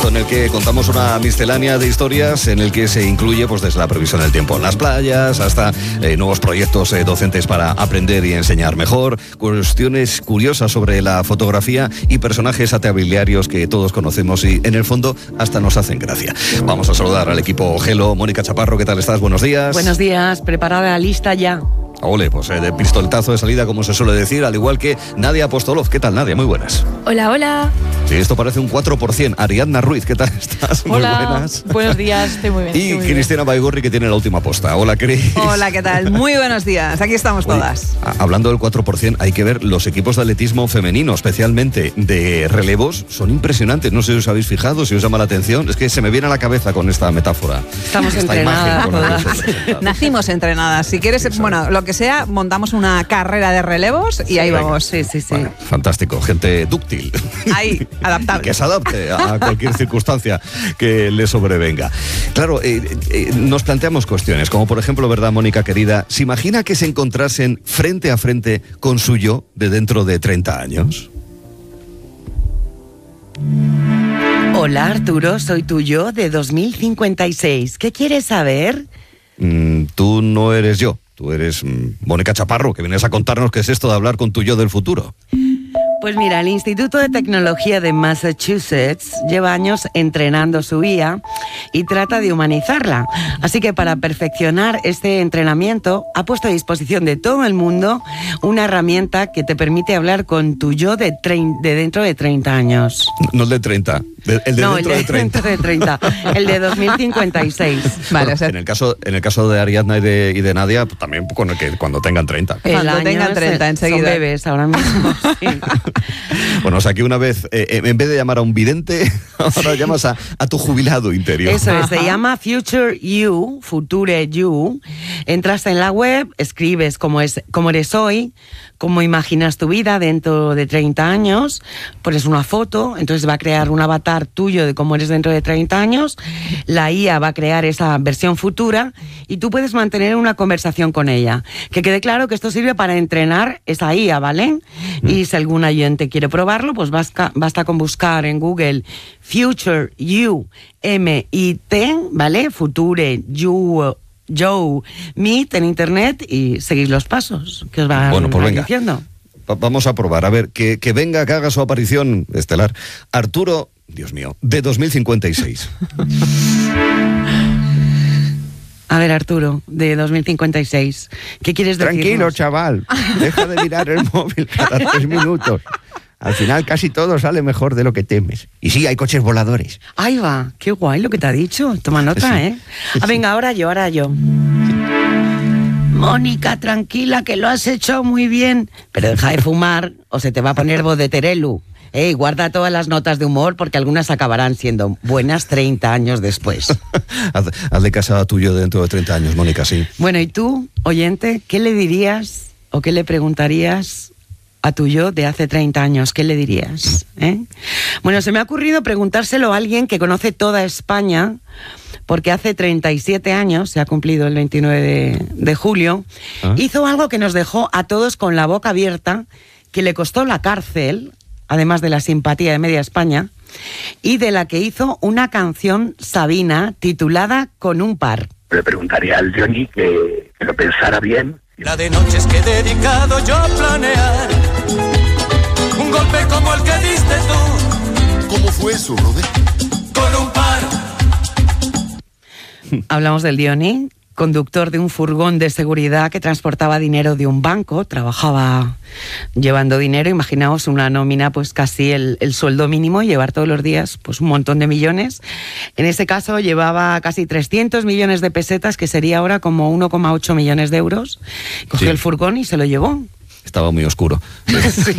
en el que contamos una miscelánea de historias en el que se incluye pues desde la previsión del tiempo en las playas hasta nuevos proyectos docentes para aprender y enseñar mejor, cuestiones curiosas sobre la fotografía y personajes atabiliarios que todos conocemos y en el fondo hasta nos hacen gracia. Vamos a saludar al equipo Gelo. Mónica Chaparro, ¿qué tal estás? Buenos días. Buenos días, preparada, lista ya. Ole, pues de pistoletazo de salida, como se suele decir, al igual que Nadia Apostolov. ¿Qué tal, Nadia? Muy buenas. Hola, hola. Sí, esto parece un 4%. Ariadna Ruiz, ¿qué tal estás? Hola, muy buenas. Buenos días, estoy muy bien. Y Cristina Baigorri, que tiene la última posta. Hola, Cris. Hola, ¿qué tal? Muy buenos días, aquí estamos todas. Hablando del 4%, hay que ver los equipos de atletismo femenino, especialmente de relevos, son impresionantes. No sé si os habéis fijado, si os llama la atención. Es que se me viene a la cabeza con esta metáfora. Estamos entrenadas todas. Nacimos entrenadas. Si quieres, bueno, lo que sea, montamos una carrera de relevos y ahí vamos. Sí. Bueno, fantástico, gente dúctil. Ahí, adaptable. Que se adapte a cualquier circunstancia que le sobrevenga. Claro, nos planteamos cuestiones, como por ejemplo, ¿verdad, Mónica querida? ¿Se imagina que se encontrasen frente a frente con su yo de dentro de 30 años? Hola, Arturo, soy tu yo de 2056. ¿Qué quieres saber? Tú no eres yo. Tú eres Mónica Chaparro, que vienes a contarnos qué es esto de hablar con tu yo del futuro. Pues mira, el Instituto de Tecnología de Massachusetts lleva años entrenando su IA y trata de humanizarla. Así que para perfeccionar este entrenamiento ha puesto a disposición de todo el mundo una herramienta que te permite hablar con tu yo de dentro de 30 años. No el de 30, el de dentro de 30. Dentro de 30, el de 2056. Vale, bueno, o sea, en el caso de Ariadna y de Nadia, también cuando tengan 30. Cuando tengan 30 enseguida. Son bebés ahora mismo, sí. Bueno, o sea que una vez, en vez de llamar a un vidente, ahora llamas a tu jubilado interior. Eso es, se llama Future You, Future You. Entras en la web, escribes cómo eres hoy, cómo imaginas tu vida dentro de 30 años, pones una foto, entonces va a crear un avatar tuyo de cómo eres dentro de 30 años, la IA va a crear esa versión futura y tú puedes mantener una conversación con ella. Que quede claro que esto sirve para entrenar esa IA, ¿vale? Y si algún oyente quiere probarlo, pues basta con buscar en Google Future You, M-I-T, ¿vale? Future You, Joe Meet en internet y seguís los pasos que os van diciendo. Vamos a probar, a ver, que venga, que haga su aparición estelar. Arturo, Dios mío, de 2056. A ver, Arturo, de 2056, ¿qué quieres decir? Tranquilo, chaval, deja de mirar el móvil cada 3 minutos. Al final casi todo sale mejor de lo que temes. Y sí, hay coches voladores. Ahí va, qué guay lo que te ha dicho. Toma nota, Sí. ¿eh? Venga, ahora yo. Mónica, tranquila, que lo has hecho muy bien. Pero deja de fumar o se te va a poner voz de Terelu. Guarda todas las notas de humor porque algunas acabarán siendo buenas 30 años después. Hazle caso a tuyo dentro de 30 años, Mónica, sí. Bueno, y tú, oyente, ¿qué le dirías o qué le preguntarías a tu yo de hace 30 años? ¿Qué le dirías? Bueno, se me ha ocurrido preguntárselo a alguien que conoce toda España, porque hace 37 años, se ha cumplido el 29 de julio, hizo algo que nos dejó a todos con la boca abierta, que le costó la cárcel, además de la simpatía de media España, y de la que hizo una canción sabina titulada Con un par. Le preguntaría al Johnny que lo pensara bien. La de noches que he dedicado yo a planear un golpe como el que diste tú. ¿Cómo fue eso, brother? Con un par. Hablamos del Diony, conductor de un furgón de seguridad que transportaba dinero de un banco, trabajaba llevando dinero, imaginaos una nómina pues casi el sueldo mínimo, llevar todos los días pues un montón de millones. En ese caso llevaba casi 300 millones de pesetas, que sería ahora como 1,8 millones de euros. Cogió el furgón y se lo llevó. Estaba muy oscuro. Sí.